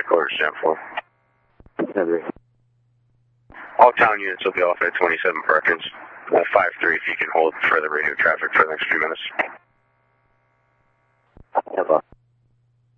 Quarters, Jam 4. Agree. All town units will be off at 27 Perkins. 5-3 if you can hold further radio traffic for the next few minutes.